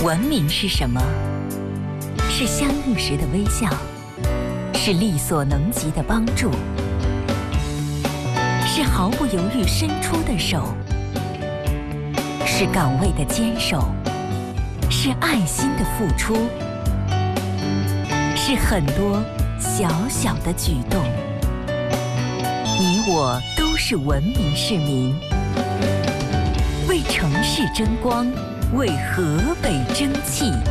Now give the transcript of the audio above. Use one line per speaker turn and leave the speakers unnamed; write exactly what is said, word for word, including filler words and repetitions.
文明是什么？是相遇时的微笑，是力所能及的帮助，是毫不犹豫伸出的手，是岗位的坚守，是爱心的付出，是很多小小的举动。你我都是文明市民，为城市争光，为河北争气。